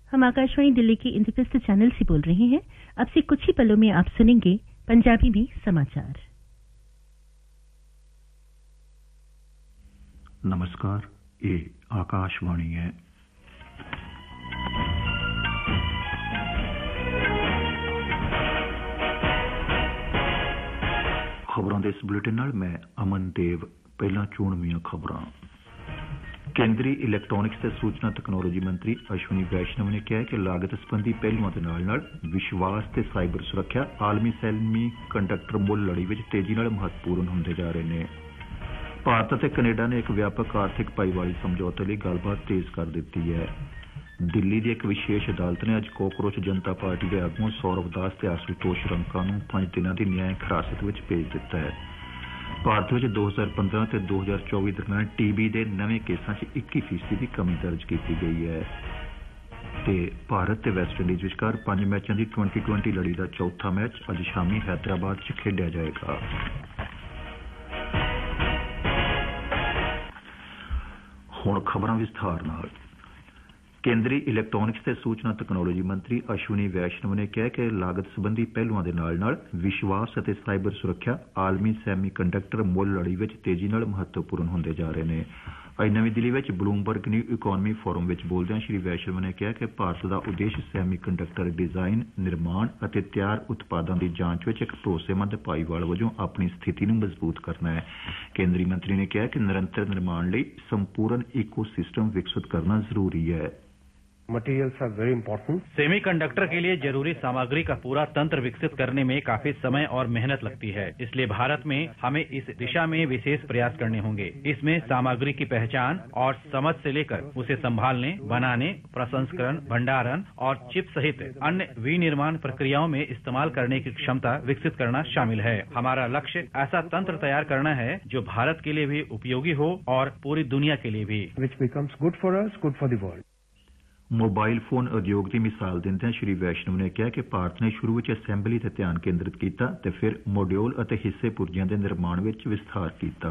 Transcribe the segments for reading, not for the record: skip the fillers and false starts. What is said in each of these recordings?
हम आकाशवाणी दिल्ली के इंद्रप्रस्थ चैनल से बोल रहे हैं। अब से कुछ ही पलों में आप सुनेंगे पंजाबी में समाचार। नमस्कार, ये आकाशवाणी है। खबरों के इस बुलेटिन नाल मैं अमन देव। पहला चोणवीं खबरां। केंद्रीय इलैक्ट्रॉनिक्स ते सूचना तकनोलॉजी मंत्री अश्विनी वैष्णव ने कहा कि लागत संबंधी पहलुओं के नाल विश्वास ते साइबर सुरक्षा आलमी सैमी कंडक्टर मुल लड़ी विच तेजी नाल महत्वपूर्ण होंदे जा रहे हैं। भारत ते कनेडा ने एक व्यापक आर्थिक भाईवाली समझौते लई गलबात तेज कर दी है। दिल्ली की एक विशेष अदालत ने अज कोकरोच जनता पार्टी के आगू सौरभ दास ते आशुतोष रंका नूं 5 दिनों की न्यायिक हिरासत में भेज दिता है। भारत में 2015 ते 2024 दरमियान टीबी के नवे केसां 21% की कमी दर्ज की गई है। ते भारत ते वैस्टइंडीज विचकार 5 मैचों की T20 लड़ी का चौथा मैच अज शामी हैदराबाद च खेडिया जाएगा। हुण खबरां विस्तार नाल। केंद्रीय इलैक्ट्रॉनिक्स ते सूचना तकनोलॉजी मंत्री अश्विनी वैष्णव ने कहा कि लागत संबंधी पहलुओं के नाल विश्वास और साइबर सुरक्षा आलमी सैमी कंडक्टर मुल लड़ी में तेजी नाल महत्वपूर्ण होंदे जा रहे हैं। अज नवी दिल्ली में ब्लूमबर्ग न्यू इकोनॉमी फोरम में बोलदे श्री वैष्णव ने कहा कि भारत का उद्देश्य सैमी कंडक्टर डिजाइन निर्माण और तैयार उत्पादों की जांच में एक भरोसेमंद भाईवाल वजों अपनी स्थिति को मजबूत करना है। केंद्रीय मंत्री ने कहा कि निरंतर निर्माण लिए संपूर्ण इकोसिस्टम विकसित करना जरूरी है। Materials are very important. Semiconductor के लिए जरूरी सामग्री का पूरा तंत्र विकसित करने में काफी समय और मेहनत लगती है, इसलिए भारत में हमें इस दिशा में विशेष प्रयास करने होंगे। इसमें सामग्री की पहचान और समझ से लेकर उसे संभालने, बनाने, प्रसंस्करण, भंडारण और चिप सहित अन्य विनिर्माण प्रक्रियाओं में इस्तेमाल करने की क्षमता विकसित करना शामिल है। हमारा लक्ष्य ऐसा तंत्र तैयार करना है जो भारत के लिए भी उपयोगी हो और पूरी दुनिया के लिए भी। Which becomes good for us, good for the world. Mobile phone उद्योग की मिसाल देंदे श्री वैष्णव ने कहा कि भारत ने शुरू में असैंबली ते ध्यान केंद्रित किया ते फिर मॉड्यूल और हिस्से पुर्जियां के निर्माण में विस्तार किया।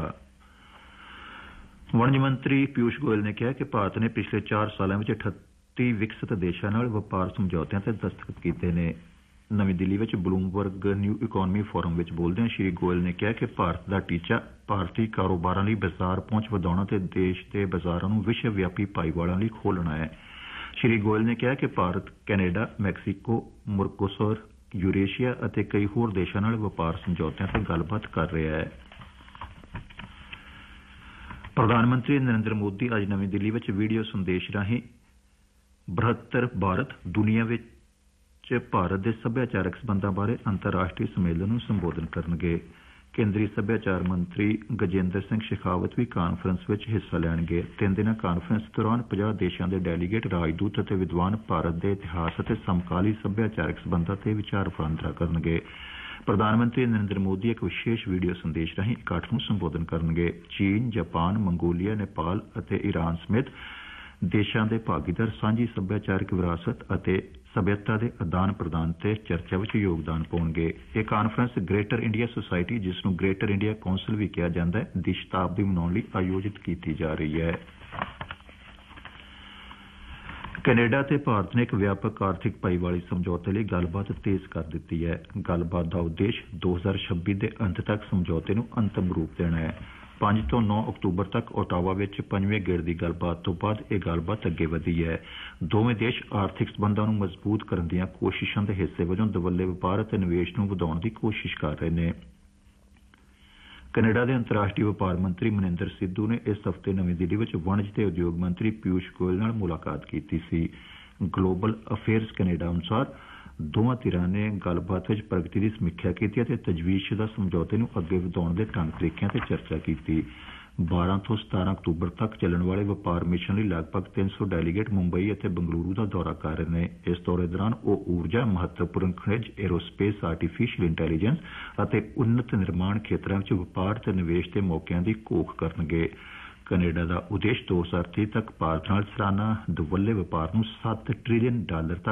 वणज मंत्री पीयूष गोयल ने कहा कि भारत ने पिछले 4 सालों में 38 विकसित देशों नाल व्यापार समझौतियां ते दस्तखत किए हैं। नवी दिल्ली में ब्लूमबर्ग न्यू इकोनॉमी फोरम में बोलदे श्री गोयल ने कहा कि भारत का टीचा भारतीय कारोबारों लिए बाजार पहुंच बढ़ाना ते देश के बाजारों को विश्वव्यापी भाईवालों लिए खोलना है। श्री गोयल ने कहा कि भारत कैनेडा, मैक्सीको, मुरकोसर, यूरेशिया और कई होर देशों नाल व्यापार समझौतियां ते गलबात कर रहा है। प्रधानमंत्री नरेंद्र मोदी अज नवी दिल्ली में वीडियो संदेश राही बृहत्तर भारत दुनिया में भारत के सभ्याचारक संबंधों बारे अंतर्राष्ट्रीय सम्मेलन को संबोधन करेंगे। केंद्रीय सभ्याचार मंत्री गजेंद्र सिंह शेखावत भी कानफ्रेंस में हिस्सा लेंगे। 3 दिन कानफ्रेंस दौरान 50 देशों के डेलीगेट, राजदूत और विद्वान भारत के इतिहास और समकाली सभ्याचारक संबंधों से विचार वटांदरा करेंगे। प्रधानमंत्री नरेंद्र मोदी एक विशेष वीडियो संदेश राही इकट्ठ को संबोधन करेंगे। चीन, जापान, मंगोलिया, नेपाल और ईरान समेत देशों के भागीदार सांझी सभ्याचारक विरासत और सभ्यता के आदान प्रदान से चर्चा में योगदान पाएंगे। यह conference greater India society, जिसनों greater India council भी कहा जाता है, दी शताब्दी मनाने आयोजित की जा रही है। कनेडा ते भारत ने एक व्यापक आर्थिक भाईवाली समझौते लिए गलबात तेज कर दी है। गलबात का उद्देश्य 2026 के अंत तक समझौते को अंतिम रूप देना है। 5 ਤੋਂ 9 अक्तूबर तक ओटावा में 5वें गेड़ की गलबात तो बाद यह गलबात अगे वधी है। दोवें देश आर्थिक संबंधों को मजबूत करने दी कोशिशों के हिस्से वजों दवल्ले व्यापार और निवेश को बढ़ाने की कोशिश कर रहे हैं। कनेडा के अंतर्राष्ट्रीय व्यापार मंत्री मनिंदर सिद्धू ने इस हफ्ते नवी दिल्ली में वणज ते उद्योग मंत्री पीयूष गोयल नाल मुलाकात की सी। ग्लोबल अफेयर्स कनेडा अनुसार दोवां धिरां ने गलबात में प्रगति की समीक्षा की और तजवीज़शुदा समझौते को अगे वधाउण के ढंग तरीकों से चर्चा की। 12 ਤੋਂ 17 अक्तूबर तक चलने वाले व्यापार मिशन लिए लगभग 300 डेलीगेट मुंबई और बंगलुरू का दौरा कर रहे हैं। इस दौरे दौरान वो ऊर्जा, महत्वपूर्ण खनिज, एरोस्पेस, आर्टिफिशियल इंटैलीजेंस और उन्नत निर्माण क्षेत्रों में व्यापार और निवेश के मौकों की घोख करेंगे। कनेडा का उद्देश्य 2030 तक भारत नाल सालाना दवल्ले व्यापार को $7 ट्रिलियन तक